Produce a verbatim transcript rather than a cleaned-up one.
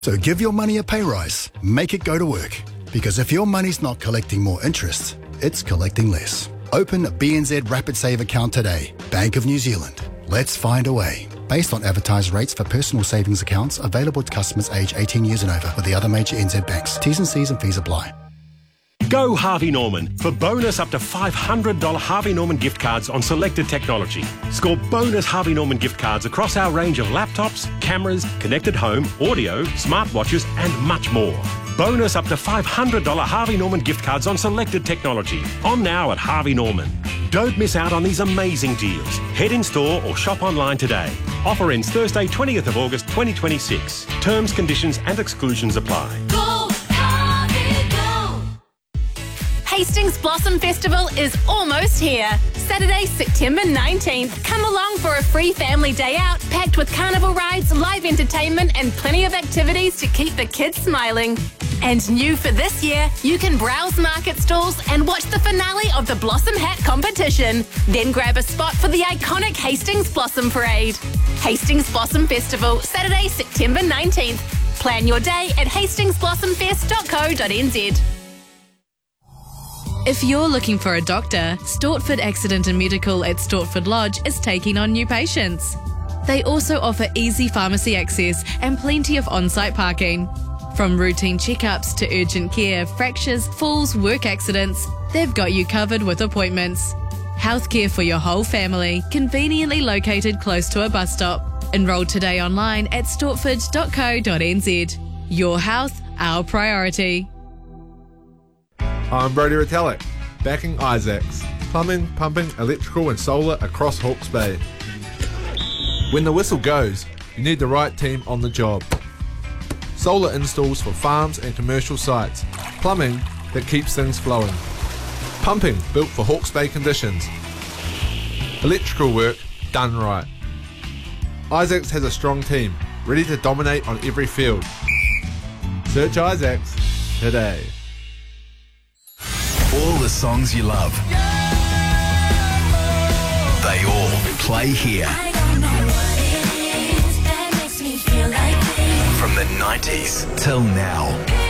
So give your money a pay rise. Make it go to work. Because if your money's not collecting more interest, it's collecting less. Open a B N Z Rapid Save account today. Bank of New Zealand. Let's find a way. Based on advertised rates for personal savings accounts available to customers aged eighteen years and over with the other major N Z banks. T's and C's and fees apply. Go Harvey Norman for bonus up to five hundred dollars Harvey Norman gift cards on selected technology. Score bonus Harvey Norman gift cards across our range of laptops, cameras, connected home, audio, smartwatches and much more. Bonus up to five hundred dollars Harvey Norman gift cards on selected technology. On now at Harvey Norman. Don't miss out on these amazing deals. Head in store or shop online today. Offer ends Thursday, twentieth of August twenty twenty-six. Terms, conditions and exclusions apply. Hastings Blossom Festival is almost here. Saturday, September nineteenth. Come along for a free family day out, packed with carnival rides, live entertainment and plenty of activities to keep the kids smiling. And new for this year, you can browse market stalls and watch the finale of the Blossom Hat competition. Then grab a spot for the iconic Hastings Blossom Parade. Hastings Blossom Festival, Saturday, September nineteenth. Plan your day at hastings blossom fest dot co dot n z. If you're looking for a doctor, Stortford Accident and Medical at Stortford Lodge is taking on new patients. They also offer easy pharmacy access and plenty of on-site parking. From routine checkups to urgent care, fractures, falls, work accidents, they've got you covered with appointments. Healthcare for your whole family, conveniently located close to a bus stop. Enroll today online at stortford dot co dot n z. Your health, our priority. I'm Brodie Retallick, backing Isaacs, plumbing, pumping, electrical and solar across Hawke's Bay. When the whistle goes, you need the right team on the job. Solar installs for farms and commercial sites, plumbing that keeps things flowing, pumping built for Hawke's Bay conditions, electrical work done right. Isaacs has a strong team, ready to dominate on every field. Search Isaacs today. All the songs you love, they all play here. From the nineties till now.